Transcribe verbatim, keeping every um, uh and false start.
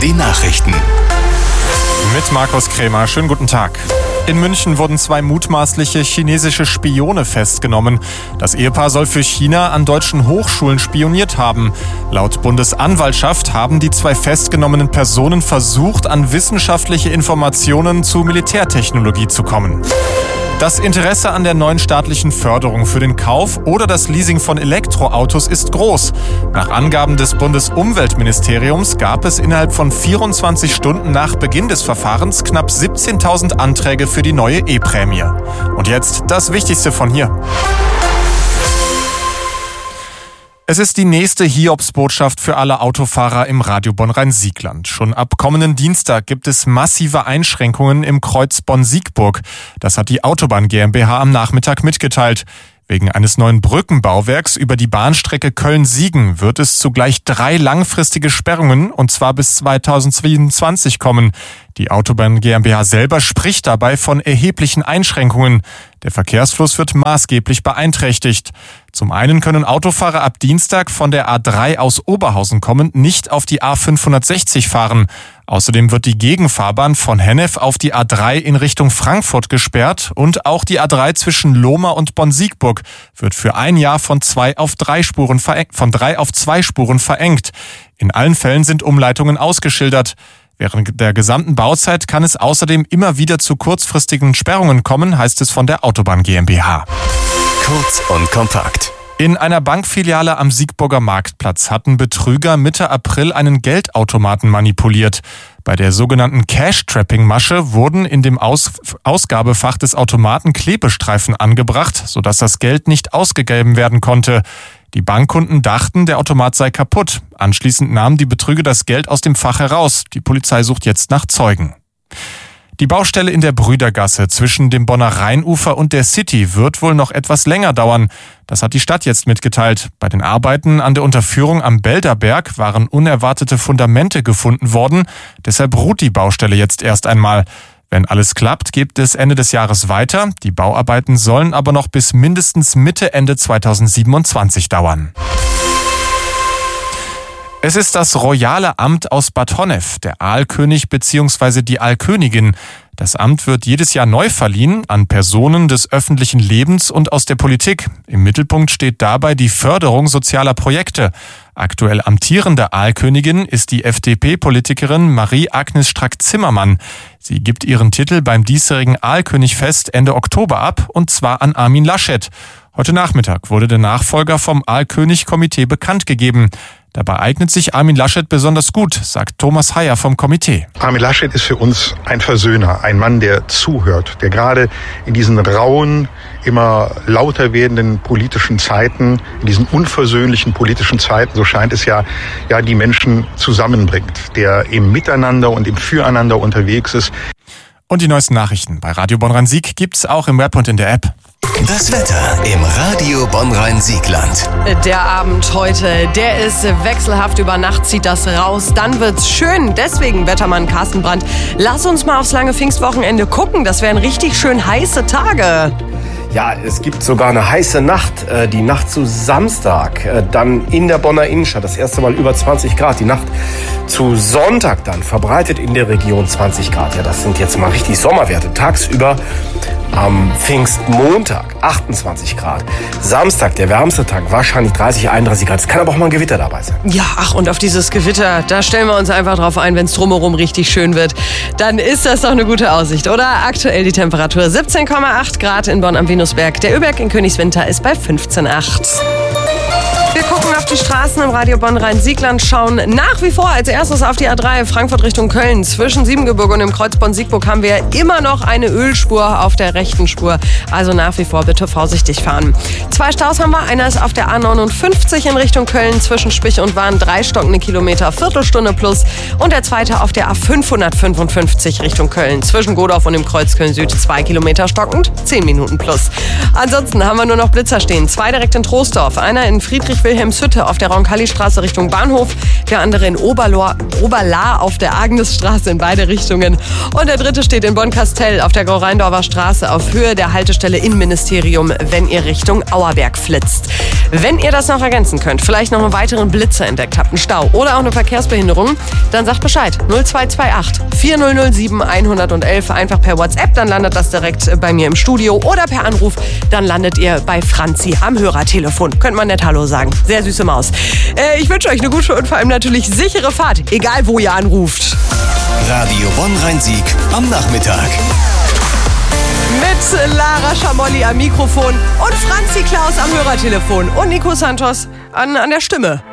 die Nachrichten. Mit Markus Krämer. Schönen guten Tag. In München wurden zwei mutmaßliche chinesische Spione festgenommen. Das Ehepaar soll für China an deutschen Hochschulen spioniert haben. Laut Bundesanwaltschaft haben die zwei festgenommenen Personen versucht, an wissenschaftliche Informationen zu Militärtechnologie zu kommen. Das Interesse an der neuen staatlichen Förderung für den Kauf oder das Leasing von Elektroautos ist groß. Nach Angaben des Bundesumweltministeriums gab es innerhalb von vierundzwanzig Stunden nach Beginn des Verfahrens knapp siebzehntausend Anträge für die neue E-Prämie. Und jetzt das Wichtigste von hier. Es ist die nächste Hiobsbotschaft für alle Autofahrer im Radio Bonn-Rhein-Siegland. Schon ab kommenden Dienstag gibt es massive Einschränkungen im Kreuz Bonn-Siegburg. Das hat die Autobahn GmbH am Nachmittag mitgeteilt. Wegen eines neuen Brückenbauwerks über die Bahnstrecke Köln-Siegen wird es zugleich drei langfristige Sperrungen, und zwar bis zweitausendzweiundzwanzig, kommen. Die Autobahn GmbH selber spricht dabei von erheblichen Einschränkungen. Der Verkehrsfluss wird maßgeblich beeinträchtigt. Zum einen können Autofahrer ab Dienstag von der A drei aus Oberhausen kommend nicht auf die A fünfhundertsechzig fahren. Außerdem wird die Gegenfahrbahn von Hennef auf die A drei in Richtung Frankfurt gesperrt und auch die A drei zwischen Lohmar und Bonn-Siegburg wird für ein Jahr von zwei auf drei Spuren verengt, von drei auf zwei Spuren verengt. In allen Fällen sind Umleitungen ausgeschildert. Während der gesamten Bauzeit kann es außerdem immer wieder zu kurzfristigen Sperrungen kommen, heißt es von der Autobahn GmbH. Kurz und kompakt. In einer Bankfiliale am Siegburger Marktplatz hatten Betrüger Mitte April einen Geldautomaten manipuliert. Bei der sogenannten Cash-Trapping-Masche wurden in dem Aus- Ausgabefach des Automaten Klebestreifen angebracht, sodass das Geld nicht ausgegeben werden konnte. Die Bankkunden dachten, der Automat sei kaputt. Anschließend nahmen die Betrüger das Geld aus dem Fach heraus. Die Polizei sucht jetzt nach Zeugen. Die Baustelle in der Brüdergasse zwischen dem Bonner Rheinufer und der City wird wohl noch etwas länger dauern. Das hat die Stadt jetzt mitgeteilt. Bei den Arbeiten an der Unterführung am Belderberg waren unerwartete Fundamente gefunden worden. Deshalb ruht die Baustelle jetzt erst einmal. Wenn alles klappt, geht es Ende des Jahres weiter. Die Bauarbeiten sollen aber noch bis mindestens Mitte, Ende zweitausendsiebenundzwanzig dauern. Es ist das royale Amt aus Bad Honnef, der Aalkönig bzw. die Aalkönigin. Das Amt wird jedes Jahr neu verliehen an Personen des öffentlichen Lebens und aus der Politik. Im Mittelpunkt steht dabei die Förderung sozialer Projekte. Aktuell amtierende Aalkönigin ist die F D P-Politikerin Marie-Agnes Strack-Zimmermann. Sie gibt ihren Titel beim diesjährigen Aalkönigfest Ende Oktober ab, und zwar an Armin Laschet. Heute Nachmittag wurde der Nachfolger vom Aalkönig-Komitee bekannt gegeben. Dabei eignet sich Armin Laschet besonders gut, sagt Thomas Heyer vom Komitee. Armin Laschet ist für uns ein Versöhner, ein Mann, der zuhört, der gerade in diesen rauen, immer lauter werdenden politischen Zeiten, in diesen unversöhnlichen politischen Zeiten, so scheint es ja, ja die Menschen zusammenbringt, der im Miteinander und im Füreinander unterwegs ist. Und die neuesten Nachrichten bei Radio Bonn-Rhein-Sieg gibt's auch im Web und in der App. Das Wetter im Radio Bonn-Rhein-Siegland. Der Abend heute, der ist wechselhaft. Über Nacht zieht das raus. Dann wird's schön. Deswegen, Wettermann Carsten Brandt, lass uns mal aufs lange Pfingstwochenende gucken. Das wären richtig schön heiße Tage. Ja, es gibt sogar eine heiße Nacht, die Nacht zu Samstag, dann in der Bonner Innenstadt, das erste Mal über zwanzig Grad. Die Nacht zu Sonntag dann verbreitet in der Region zwanzig Grad. Ja, das sind jetzt mal richtig Sommerwerte. Tagsüber am Pfingstmontag achtundzwanzig Grad. Samstag, der wärmste Tag, wahrscheinlich dreißig, einunddreißig Grad. Es kann aber auch mal ein Gewitter dabei sein. Ja, ach, und auf dieses Gewitter, da stellen wir uns einfach drauf ein, wenn es drumherum richtig schön wird. Dann ist das doch eine gute Aussicht, oder? Aktuell die Temperatur siebzehn Komma acht Grad in Bonn am Venusberg. Der Öberg in Königswinter ist bei fünfzehn Komma acht. Wir gucken auf die Straßen im Radio Bonn-Rhein-Siegland, schauen nach wie vor als erstes auf die A drei Frankfurt Richtung Köln. Zwischen Siebengebirge und dem Kreuz Bonn-Siegburg haben wir immer noch eine Ölspur auf der rechten Spur. Also nach wie vor bitte vorsichtig fahren. Zwei Staus haben wir. Einer ist auf der A neunundfünfzig in Richtung Köln zwischen Spich und Wahn. Drei stockende Kilometer, Viertelstunde plus. Und der zweite auf der A fünfhundertfünfundfünfzig Richtung Köln. Zwischen Godorf und dem Kreuz Köln-Süd. Zwei Kilometer stockend, zehn Minuten plus. Ansonsten haben wir nur noch Blitzer stehen. Zwei direkt in Troisdorf. Einer in Friedrich Wilhelmshütte dritte auf der Roncalli-Straße Richtung Bahnhof, der andere in Oberlohr, Oberlahr auf der Agnesstraße in beide Richtungen. Und der dritte steht in Bonn-Kastell auf der Grau-Rheindorfer Straße auf Höhe der Haltestelle Innenministerium, wenn ihr Richtung Auerberg flitzt. Wenn ihr das noch ergänzen könnt, vielleicht noch einen weiteren Blitzer entdeckt habt, einen Stau oder auch eine Verkehrsbehinderung, dann sagt Bescheid. null zwei zwei acht vier null null sieben eins eins eins, einfach per WhatsApp, dann landet das direkt bei mir im Studio, oder per Anruf, dann landet ihr bei Franzi am Hörertelefon. Könnt man nett Hallo sagen. Sehr süße Maus. Äh, ich wünsche euch eine gute und vor allem natürlich sichere Fahrt, egal wo ihr anruft. Radio Bonn-Rhein-Sieg am Nachmittag. Mit Lara Schamolli am Mikrofon und Franzi Klaus am Hörertelefon und Nico Santos an, an der Stimme.